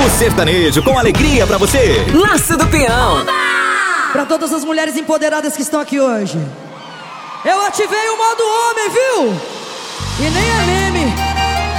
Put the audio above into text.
O sertanejo com alegria pra você. Laço do Peão. Pra todas as mulheres empoderadas que estão aqui hoje, eu ativei o modo homem, viu? E nem é menos.